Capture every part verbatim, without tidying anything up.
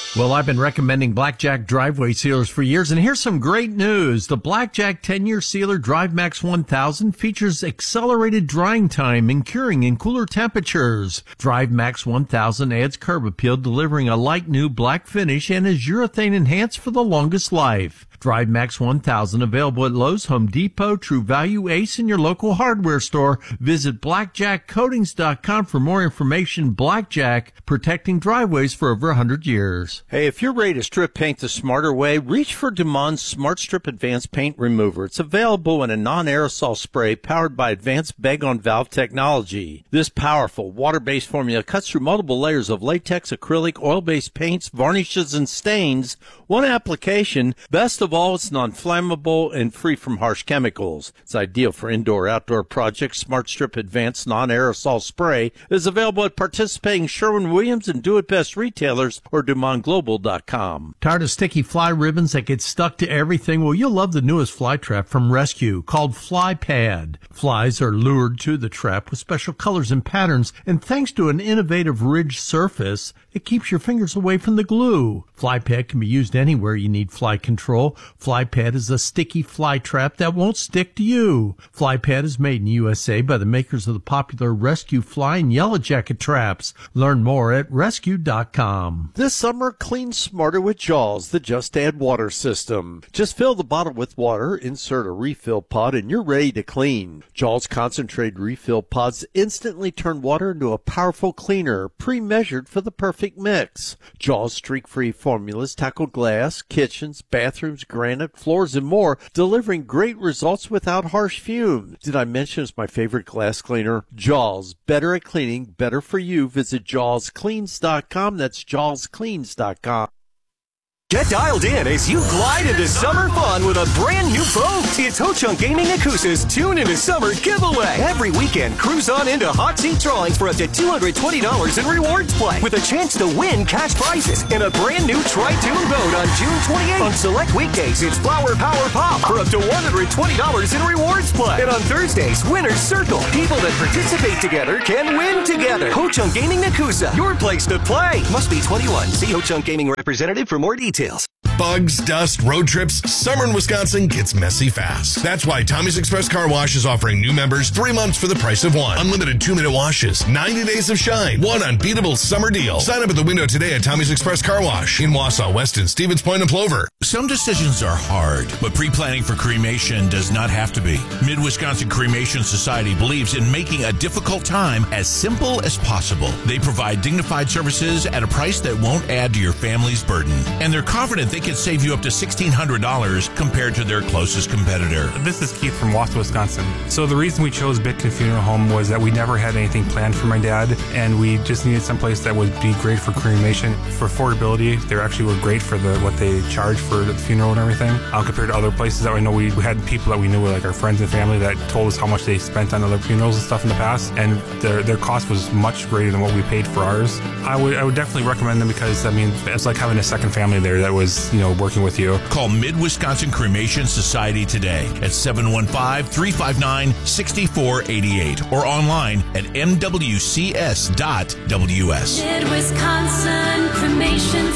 Well, I've been recommending Blackjack driveway sealers for years, and here's some great news. The Blackjack ten-year sealer DriveMax one thousand features accelerated drying time and curing in cooler temperatures. DriveMax one thousand adds curb appeal, delivering a light new black finish, and is urethane enhanced for the longest life. DriveMax one thousand available at Lowe's, Home Depot, True Value, Ace, and your local hardware store. Visit blackjack coatings dot com for more information. Blackjack, protecting driveways for over one hundred years. Hey, if you're ready to strip paint the smarter way, reach for Demond's Smart Strip Advanced Paint Remover. It's available in a non-aerosol spray powered by advanced bag-on-valve technology. This powerful water-based formula cuts through multiple layers of latex, acrylic, oil-based paints, varnishes, and stains. One application. Best of all, it's non-flammable and free from harsh chemicals. It's ideal for indoor-outdoor projects. Smart Strip Advanced Non-Aerosol Spray is available at participating Sherwin-Williams and Do It Best retailers or Demond Global dot com. Tired of sticky fly ribbons that get stuck to everything? Well, you'll love the newest fly trap from Rescue called Fly Pad. Flies are lured to the trap with special colors and patterns, and thanks to an innovative ridged surface, it keeps your fingers away from the glue. Fly Pad can be used anywhere you need fly control. Fly Pad is a sticky fly trap that won't stick to you. Fly Pad is made in U S A by the makers of the popular Rescue Fly and Yellow Jacket traps. Learn more at rescue dot com. This summer, clean smarter with Jaws, the Just Add Water system. Just fill the bottle with water, insert a refill pod, and you're ready to clean. Jaws concentrated refill pods instantly turn water into a powerful cleaner, pre-measured for the perfect mix. Jaws streak-free formulas tackle glass, kitchens, bathrooms, granite, floors, and more, delivering great results without harsh fumes. Did I mention it's my favorite glass cleaner? Jaws, better at cleaning, better for you. Visit jaws cleans dot com. That's jaws cleans dot com. Get dialed in as you glide into summer fun with a brand new boat. It's Ho-Chunk Gaming Yakuza's Tune Into Summer giveaway. Every weekend, cruise on into hot seat drawings for up to two hundred twenty dollars in rewards play with a chance to win cash prizes in a brand new Tri-Tune boat on June twenty-eighth. On select weekdays, it's Flower Power Pop for up to one hundred twenty dollars in rewards play. And on Thursdays, Winner's Circle. People that participate together can win together. Ho-Chunk Gaming Yakuza, your place to play. Must be twenty-one. See Ho-Chunk Gaming representative for more details. Bugs, dust, road trips, summer in Wisconsin gets messy fast. That's why Tommy's Express Car Wash is offering new members three months for the price of one. Unlimited two-minute washes, ninety days of shine, one unbeatable summer deal. Sign up at the window today at Tommy's Express Car Wash in Wausau, Weston, Stevens Point, and Plover. Some decisions are hard, but pre-planning for cremation does not have to be. Mid-Wisconsin Cremation Society believes in making a difficult time as simple as possible. They provide dignified services at a price that won't add to your family's burden. And they're confident they can save you up to sixteen hundred dollars compared to their closest competitor. This is Keith from Wausau, Wisconsin. So the reason we chose Bitkin Funeral Home was that we never had anything planned for my dad, and we just needed someplace that would be great for cremation. For affordability, they actually were great for the what they charge for the funeral and everything. Uh, compared to other places that I know, we, we had people that we knew, like our friends and family, that told us how much they spent on other funerals and stuff in the past, and their their cost was much greater than what we paid for ours. I would I would definitely recommend them because, I mean, it's like having a second family there that was, you know, working with you. Call Mid-Wisconsin Cremation Society today at seven one five, three five nine, six four eight eight or online at m w c s dot w s. Mid-Wisconsin Cremation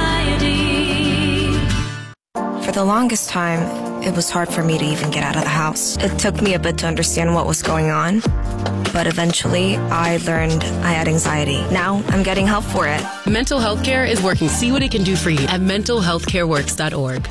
Society. For the longest time, it was hard for me to even get out of the house. It took me a bit to understand what was going on, but eventually I learned I had anxiety. Now I'm getting help for it. Mental Health Care is working. See what it can do for you at mental health care works dot org.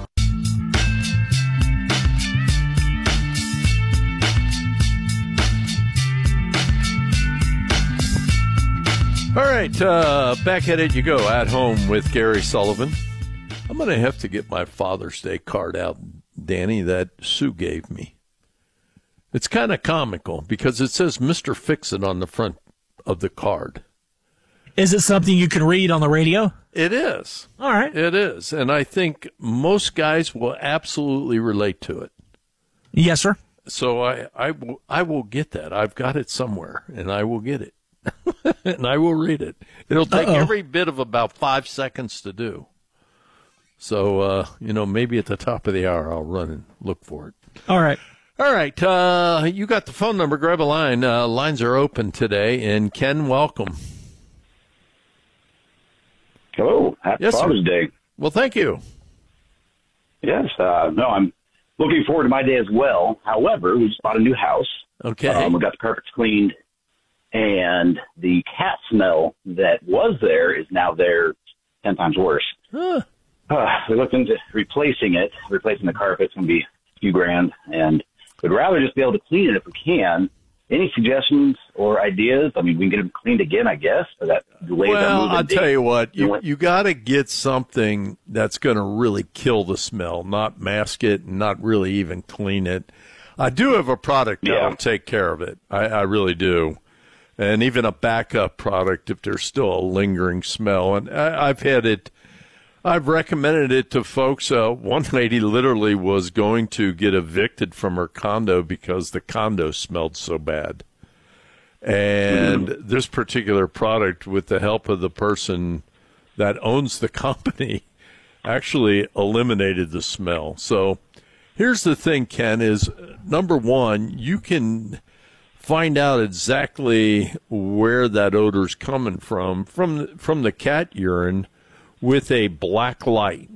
All right, uh, back at it you go, At Home with Gary Sullivan. I'm going to have to get my Father's Day card out, Danny, that Sue gave me. It's kind of comical because it says Mister Fix-It on the front of the card. Is it something you can read on the radio? It is. All right. It is. And I think most guys will absolutely relate to it. Yes, sir. So I, I, will, I will get that. I've got it somewhere, and I will get it. And I will read it. It'll take Uh-oh. every bit of about five seconds to do. So, uh, you know, maybe at the top of the hour I'll run and look for it. All right. All right. Uh, you got the phone number. Grab a line. Uh, lines are open today. And Ken, welcome. Hello. Happy Yes, Father's sir. Day. Well, thank you. Yes. Uh, no, I'm looking forward to my day as well. However, we just bought a new house. Okay. Um, we got the carpets cleaned, and the cat smell that was there is now there ten times worse. Huh. Uh, we looked into replacing it. Replacing the carpet's going to be a few grand, and we'd rather just be able to clean it if we can. Any suggestions or ideas? I mean, we can get them cleaned again, I guess, but that delays our Well, move-in I'll date. tell you what, you, you got to get something that's going to really kill the smell, not mask it and not really even clean it. I do have a product that'll Yeah. take care of it. I, I really do. And even a backup product if there's still a lingering smell. And I, I've had it, I've recommended it to folks. Uh, one lady literally was going to get evicted from her condo because the condo smelled so bad. And mm. this particular product, with the help of the person that owns the company, actually eliminated the smell. So here's the thing, Ken, is number one, you can find out exactly where that odor's coming from, from, from the cat urine with a black light.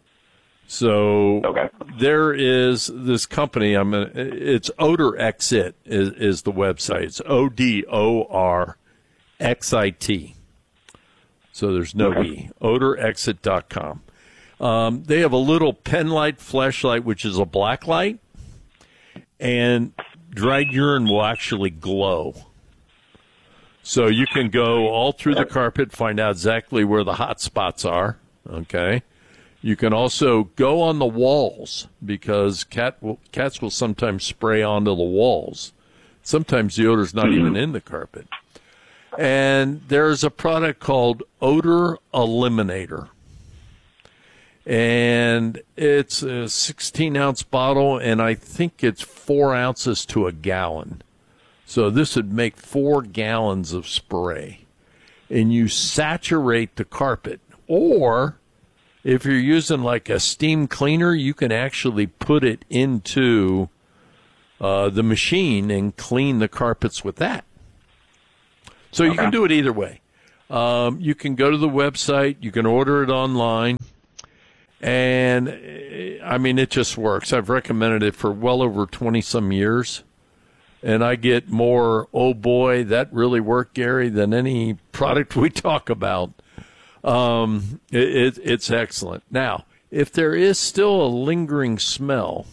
So okay. there is this company. I'm gonna, it's Odor Exit is, is the website. It's O D O R X I T. So there's no okay. E. odor exit dot com. Um, they have a little pen light flashlight, which is a black light, and dried urine will actually glow. So you can go all through the carpet, find out exactly where the hot spots are, okay? You can also go on the walls because cat will, cats will sometimes spray onto the walls. Sometimes the odor's not even in the carpet. And there's a product called Odor Eliminator. And it's a sixteen-ounce bottle, and I think it's four ounces to a gallon. So this would make four gallons of spray. And you saturate the carpet. Or if you're using like a steam cleaner, you can actually put it into uh, the machine and clean the carpets with that. So you okay. can do it either way. Um, you can go to the website. You can order it online. And, I mean, it just works. I've recommended it for well over twenty-some years. And I get more, oh, boy, that really worked, Gary, than any product we talk about. Um, it, it, it's excellent. Now, if there is still a lingering smell,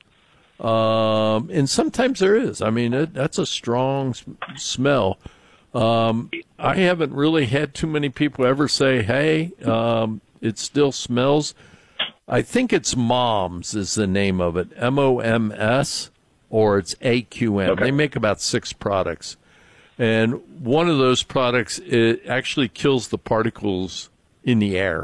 um, and sometimes there is. I mean, it, that's a strong smell. Um, I haven't really had too many people ever say, hey, um, it still smells. I think it's Moms is the name of it, M O M S. Or it's A Q M. Okay. They make about six products. And one of those products, it actually kills the particles in the air.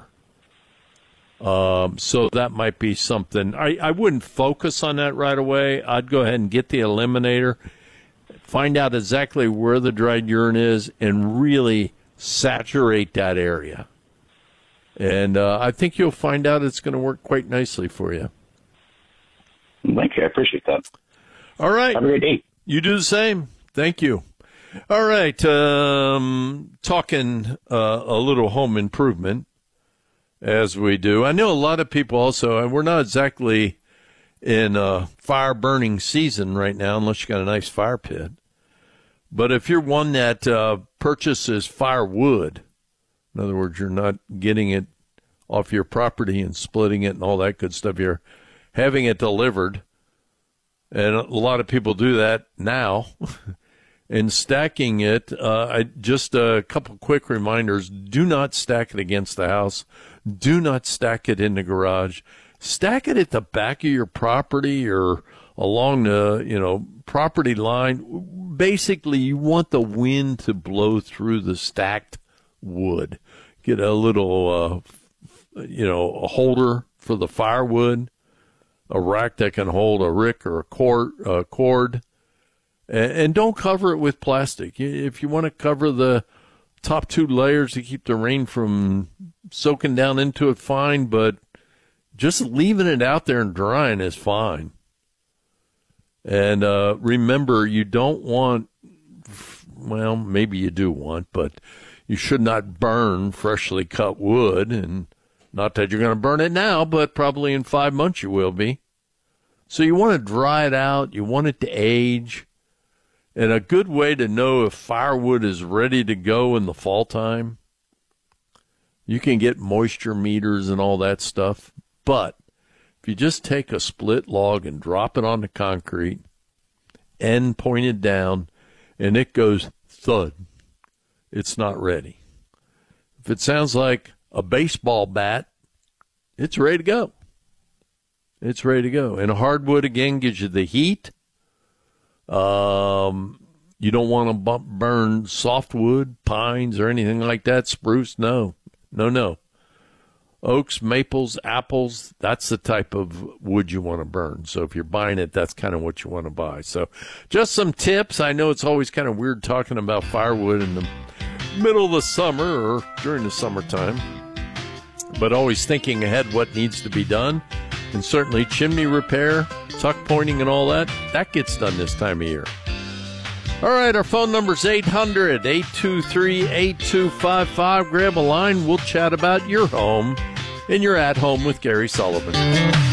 Um, so that might be something. I, I wouldn't focus on that right away. I'd go ahead and get the eliminator, find out exactly where the dried urine is, and really saturate that area. And uh, I think you'll find out it's going to work quite nicely for you. Thank you. I appreciate that. All right. Have a great day. You do the same. Thank you. All right. Um, talking uh, a little home improvement, as we do. I know a lot of people also, and we're not exactly in a fire burning season right now, unless you got a nice fire pit. But if you're one that uh, purchases firewood, in other words, you're not getting it off your property and splitting it and all that good stuff, you're having it delivered. And a lot of people do that now. And stacking it, uh, I, just a couple quick reminders. Do not stack it against the house. Do not stack it in the garage. Stack it at the back of your property or along the, you know, property line. Basically, you want the wind to blow through the stacked wood. Get a little, uh, you know, a holder for the firewood. A rack that can hold a rick or a cord, uh, cord. And, and don't cover it with plastic. If you want to cover the top two layers to keep the rain from soaking down into it, fine, but just leaving it out there and drying is fine. And uh, remember, you don't want, well, maybe you do want, but You should not burn freshly cut wood, and not that you're going to burn it now, but probably in five months you will be. So you want to dry it out. You want it to age. And a good way to know if firewood is ready to go in the fall time, you can get moisture meters and all that stuff. But if you just take a split log and drop it on the concrete, end pointed down, and it goes thud, it's not ready. If it sounds like a baseball bat, it's ready to go. It's ready to go. And hardwood, again, gives you the heat. Um, you don't want to bump, burn softwood, pines, or anything like that. Spruce, no. No, no. Oaks, maples, apples, that's the type of wood you want to burn. So if you're buying it, that's kind of what you want to buy. So just some tips. I know it's always kind of weird talking about firewood in the middle of the summer or during the summertime, but always thinking ahead what needs to be done. And certainly chimney repair, tuck pointing and all that, that gets done this time of year. All right, our phone number is eight hundred, eight two three, eight two five five. Grab a line. We'll chat about your home and your at home with Gary Sullivan.